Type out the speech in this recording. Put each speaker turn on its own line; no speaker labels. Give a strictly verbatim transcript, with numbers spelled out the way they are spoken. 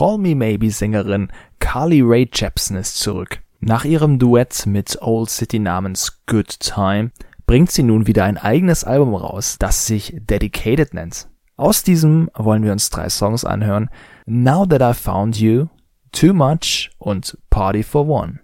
Call Me Maybe-Sängerin Carly Rae Jepsen ist zurück. Nach ihrem Duett mit Old City namens Good Time bringt sie nun wieder ein eigenes Album raus, das sich Dedicated nennt. Aus diesem wollen wir uns drei Songs anhören: Now That I Found You, Too Much und Party for One.